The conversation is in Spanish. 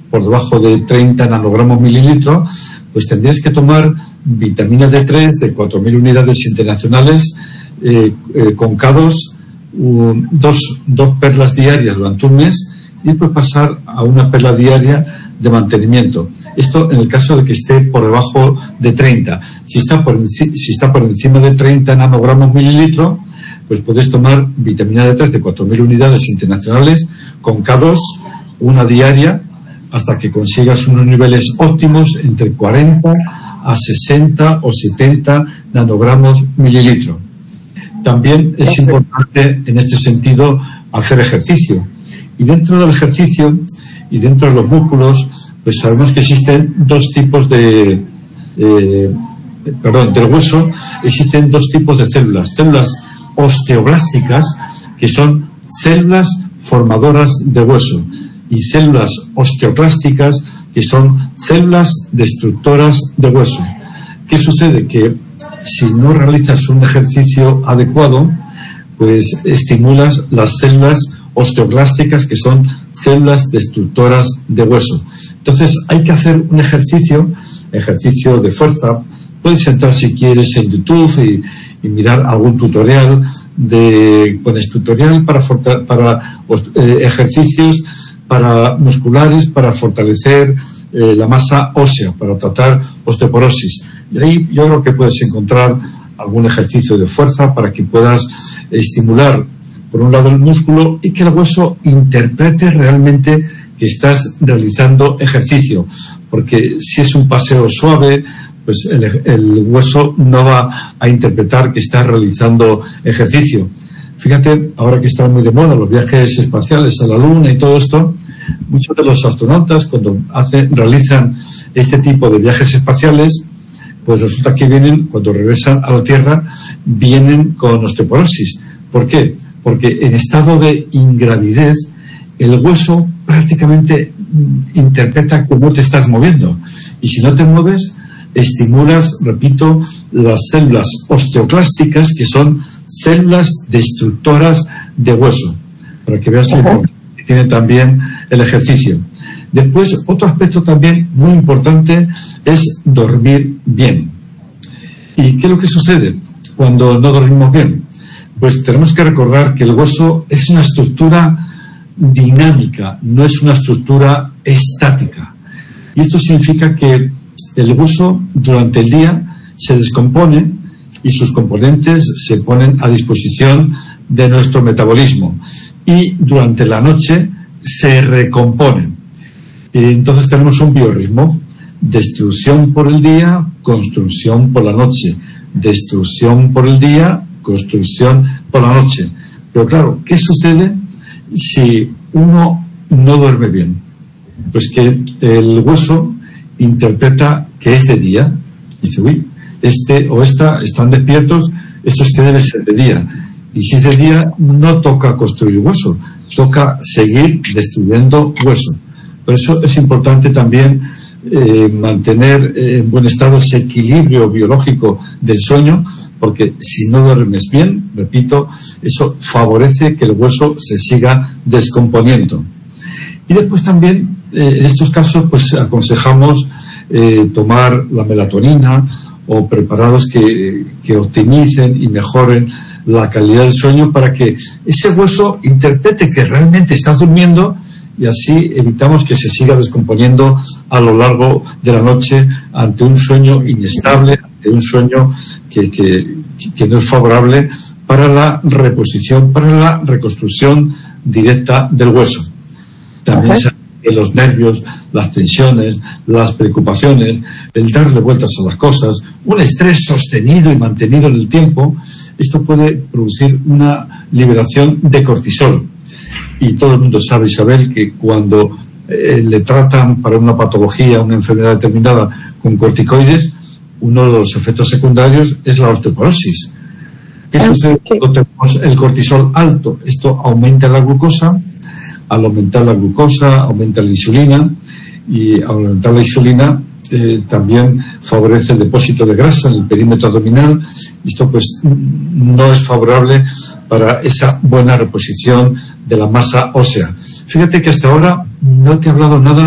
por debajo de 30 nanogramos mililitro, pues tendrías que tomar vitamina D3 de 4.000 unidades internacionales con K2, dos perlas diarias durante un mes, y después pasar a una perla diaria de mantenimiento. Esto en el caso de que esté por debajo de 30. Si está por encima de 30 nanogramos mililitro, pues puedes tomar vitamina D3 de 4.000 unidades internacionales con K2, una diaria, hasta que consigas unos niveles óptimos entre 40 a 60 o 70 nanogramos mililitro. También es importante en este sentido hacer ejercicio. Y dentro del ejercicio y dentro de los músculos, pues sabemos que existen dos tipos del hueso, existen dos tipos de células. Células osteoblásticas, que son células formadoras de hueso, y células osteoclásticas, que son células destructoras de hueso. ¿Qué sucede? Que si no realizas un ejercicio adecuado, pues estimulas las células osteoclásticas, que son células destructoras de hueso. Entonces hay que hacer un ejercicio de fuerza. Puedes entrar si quieres en YouTube y mirar algún tutorial pones tutorial para ejercicios para musculares para fortalecer la masa ósea, para tratar osteoporosis. Y ahí yo creo que puedes encontrar algún ejercicio de fuerza para que puedas estimular por un lado el músculo y que el hueso interprete realmente que estás realizando ejercicio, porque si es un paseo suave, pues el hueso no va a interpretar que estás realizando ejercicio. Fíjate, ahora que están muy de moda los viajes espaciales a la Luna y todo esto, muchos de los astronautas cuando realizan este tipo de viajes espaciales, pues resulta que cuando regresan a la Tierra, vienen con osteoporosis. ¿Por qué? Porque en estado de ingravidez, el hueso prácticamente interpreta cómo te estás moviendo. Y si no te mueves, estimulas, repito, las células osteoclásticas, que son células destructoras de hueso, para que veas lo importante que tiene también el ejercicio. Después, otro aspecto también muy importante es dormir bien. ¿Y qué es lo que sucede cuando no dormimos bien? Pues tenemos que recordar que el hueso es una estructura dinámica, no es una estructura estática. Y esto significa que el hueso durante el día se descompone y sus componentes se ponen a disposición de nuestro metabolismo, y durante la noche se recomponen. Y entonces tenemos un biorritmo: destrucción por el día, construcción por la noche, destrucción por el día, construcción por la noche. Pero claro, ¿qué sucede si uno no duerme bien? Pues que el hueso interpreta que es de día. Dice, uy, este o esta están despiertos, esto es que debe ser de día. Y si es de día, no toca construir hueso, toca seguir destruyendo hueso. Por eso es importante también mantener en buen estado ese equilibrio biológico del sueño, porque si no duermes bien, repito, eso favorece que el hueso se siga descomponiendo. Y después también, en estos casos, pues aconsejamos tomar la melatonina o preparados que optimicen y mejoren la calidad del sueño para que ese hueso interprete que realmente estás durmiendo, y así evitamos que se siga descomponiendo a lo largo de la noche ante un sueño inestable, ante un sueño que no es favorable para la reposición, para la reconstrucción directa del hueso. También que los nervios, las tensiones, las preocupaciones, el darle vueltas a las cosas, un estrés sostenido y mantenido en el tiempo, esto puede producir una liberación de cortisol. Y todo el mundo sabe, Isabel, que cuando le tratan para una patología, una enfermedad determinada con corticoides, uno de los efectos secundarios es la osteoporosis. ¿Qué sucede cuando tenemos el cortisol alto? Esto aumenta la glucosa. Al aumentar la glucosa, aumenta la insulina, y al aumentar la insulina también favorece el depósito de grasa en el perímetro abdominal. Esto pues no es favorable para esa buena reposición de la masa ósea. Fíjate que hasta ahora no te he hablado nada